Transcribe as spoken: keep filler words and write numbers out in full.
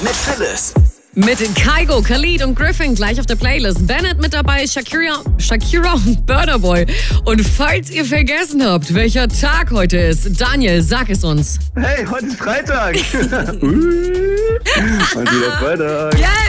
mit Phyllis. Mit Kygo, Khalid und Griffin gleich auf der Playlist. Bennett mit dabei, Shakira, Shakira und Burna Boy. Und falls ihr vergessen habt, welcher Tag heute ist, Daniel, sag es uns. Hey, heute ist Freitag. Heute wieder Freitag. Yes!